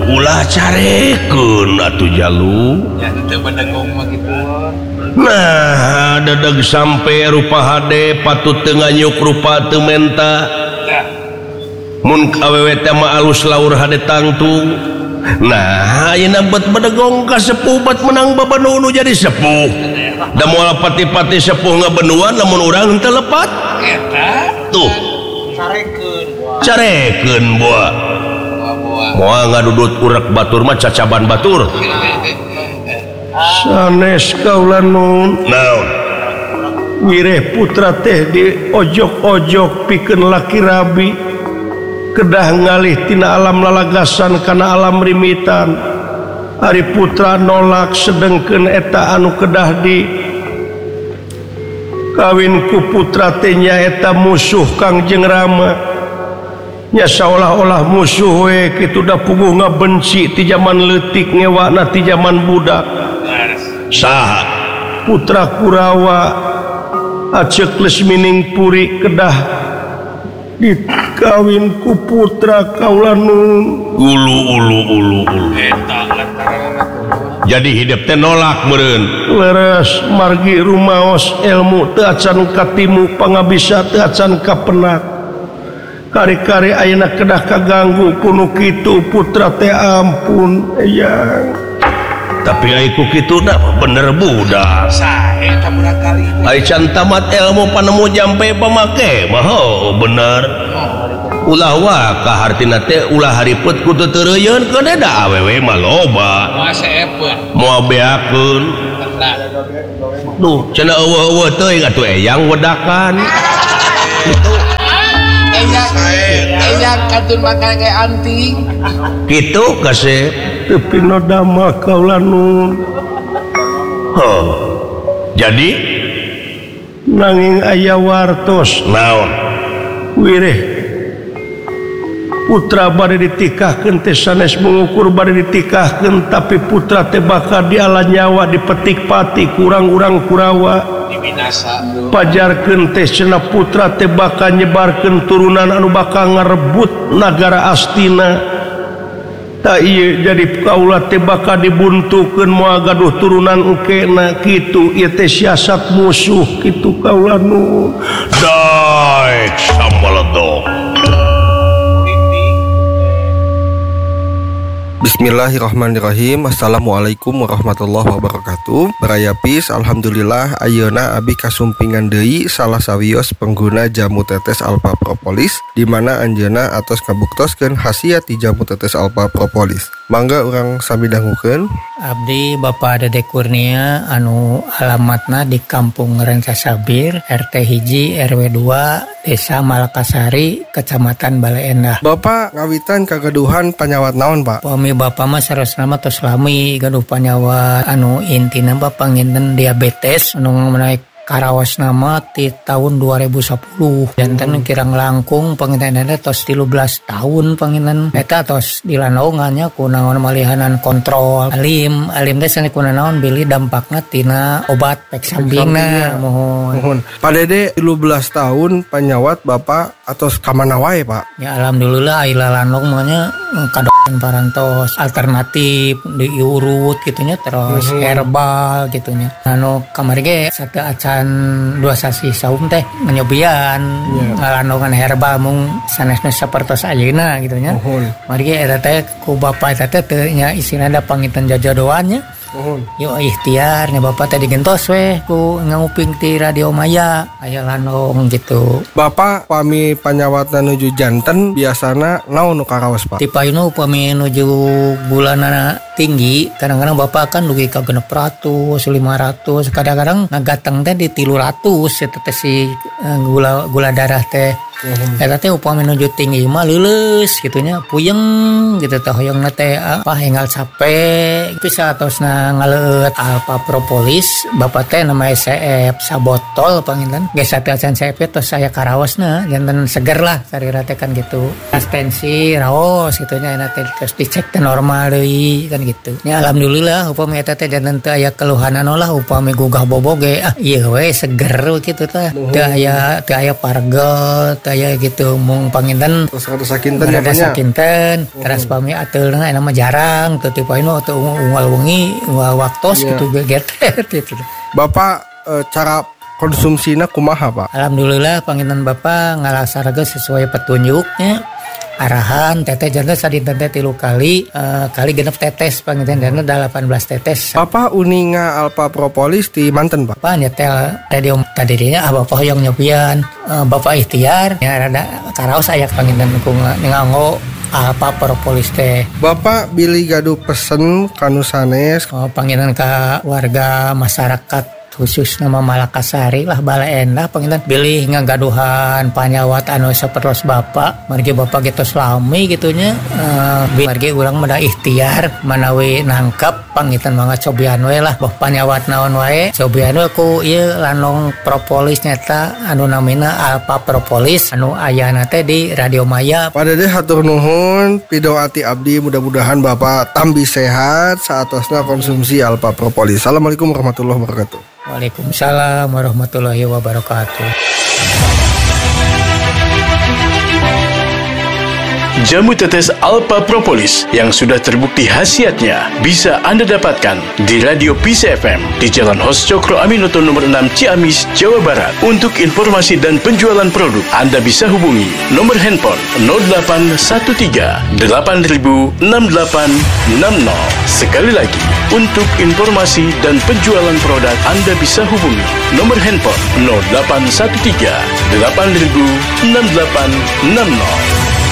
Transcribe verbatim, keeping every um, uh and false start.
ulah carekeun atuh jalu. Ya teu bedegong mah kitu. Nah, dadag sampai rupa hade patut teu nganyuk rupa teu menta. Mun awewe teh mah alus laur hade tangtung. Nah, ayeuna bet bedegong ka sepuh bet menang babanu nu jadi sepuh. Da moal pati-pati sepuh ngabenuan lamun urang teu lepat. Eta Tuh, carekeun buah. carekeun boa. Buah-buah. Moal ngadudut urek batur mah cacaban batur. Sanes kaula nun. Naon? Wireh putra teh di ojok-ojok pikeun laki rabi. Kedah ngalih tina alam lalagasan kana alam rimitan. Ari putra nolak sedengkeun eta anu kedah di kawin ku putra teh nyaeta musuh Kangjeng Rama. Nya saolah-olah musuh we kitu da puguh ngabenci ti zaman leutik ngewakna ti zaman budak. Saha putra Kurawa aceuk Lesmining Puri kedah dikawin ku putra kaula nun ulu ulu ulu ulu. Eta lantaran Jadi hidup teh nolak meureun. Leres margi rumaos ilmu teu acan katimu pangabisa teu acan kapenak. Kari-kari ayeuna kedah kaganggu kuno kitu putra teh ampun eyang. Tapi ai ku kituna bener budak. sae eta budak kali. Ai can tamat ilmu panemu jampe pamake mah heuh bener. Ulah wa ka hartina teh ulah haripet kudu teureyeun keun da awewe mah loba. Moal seepeun. Moal beakeun. Nah, Duh, cenah eueuh-eueuh teuing atuh eyang wedakan. eyang eyang katun makan kayak anting. Kitu kasih tapi no dama kaula nun. Huh. Jadi nanging aya wartos naon wireh putra bade ditikahkeun teh sanes mengukur bade ditikahkeun tapi putra teh bakal diala nyawa dipetik pati kurang urang Kurawa Dibinasa. pajarkeun teh cenah putra teh bakal nyebarkeun turunan anu bakal ngarebut nagara Astina. Tak iya jadi kaula teh bakal dibuntukeun moal gaduh turunan engkena kitu ieu teh siasat musuh kitu kaula nu daek sambaledo. Bismillahirrahmanirrahim. Assalamualaikum warahmatullahi wabarakatuh. Baraya Pis, alhamdulillah ayeuna abi kasumpingan deui salah sawios pengguna jamu tetes alpha propolis di mana anjeunna atos kabuktoskeun khasiat ti jamu tetes alpha propolis. Mangga urang sami dangukeun. Abdi Bapak Dede Kurnia anu alamatna di Kampung Rancasabir R T hiji R W dua Desa Malakasari Kecamatan Bale Endah. Bapak ngawitan kagaduhan panyawat naon, Pak? Pami Bapak mah sarosna mah tos lami gaduh panyawat anu intina Bapak nginten diabetes anu menaik karaos nama ti tahun dua ribu sepuluh janten kirang langkung pangintenna tos tilu belas tahun panginten eta tos dilanongannya ku naon malihanan kontrol alim alim teh sani kuna naon bili dampakna tina obat pek sambingna mohon Mohon. Pak Dede tilu belas tahun panyawat Bapak atos kamana wae, Pak? ya alhamdulillah ila lanong manya kadoan parantos alternatif diurut gitunya terus Mhm. herbal gitunya anu kamari ge sate acan dua sasi saum teh nyobian Yeah. ngalanongan herbal mung sanesna sapertos ayeuna gitunya Mohon. mari ge eta teh ku bapa eta teh teu nya isina da pangitan jajodoannya Mohon. yo ikhtiar nya bapa teh digentos we ku nguping ti radio Maya aya lanong gitu. Bapak pami panyawatna nuju janten biasana naon nu karaos, Pak? Ti payuna upami nuju bulanana tinggi kadang-kadang bapak kan dugi ka genep ratus lima ratus kadang-kadang ngagateng teh di tilu ratus eta teh si eh, gula gula darah teh eta teh upami nuju tinggi mah leuleus gitunya puyeng gitu teh hoyongna teh apa enggal capek bisa atosna ngaleut alpha propolis bapak teh nama S F sabotol panginten geus satea can S F tos saya karaosna janten seger lah sarira teh kan gitu tensi raos gitunya enak teh terus dicek teh normal deui kan gitu nya alhamdulillah upami eta teh janten teu aya keluhanan lah upami gugah boboge ah ieu we seger kitu teh teu aya teu aya pargel teu kayak gitu mung panginten terus ada sakinten ya ada sakinten terus pami ateulna aya mah jarang teu tipoin mah teu unggal wengi unggal waktos Iya. gitu geget gitu. Bapak eh, cara konsumsina kumaha Pak? Alhamdulillah panginten Bapak ngalaksanakeun sesuai petunjuknya arahan teteh janda sadinten teh tilu kali eh, kali genep tetes panginten janda delapan belas tetes. Bapak uninga alpha propolis di Manten Pak. Bapak nyetel radio tadinya ah Bapak hoyong nyobian eh, Bapak ikhtiar ya rada karaos aya panginten ku nganggo alpha propolis teh. Bapak bilih gaduh pesen kanu sanes. Oh, panginten ka warga masyarakat khusus nama Malakasari lah balaen lah panginten bilih ngagaduhan panyawat anu sapertos Bapak margi Bapak gitu selami gitunya uh, margi urang mada ikhtiar manawi nangkap panginten mangga cobian we lah boh panyawat naon wae cobian we ku ieu lanong propolis nyata anu namina alpha propolis anu ayana teh di Radio Maya. Pada deh hatur nuhun pidoati abdi mudah-mudahan Bapak tambi sehat saatosna konsumsi alpha propolis. Assalamualaikum warahmatullahi wabarakatuh. Waalaikumsalam warahmatullahi wabarakatuh. Jamu tetes Alpha Propolis yang sudah terbukti khasiatnya bisa Anda dapatkan di Radio Peace F M di Jalan Hos Cokro Aminoto nomor enam Ciamis, Jawa Barat. Untuk informasi dan penjualan produk, Anda bisa hubungi nomor handphone nol delapan satu tiga delapan nol enam delapan enam nol. Sekali lagi, untuk informasi dan penjualan produk, Anda bisa hubungi nomor handphone nol delapan satu tiga delapan nol enam delapan enam nol.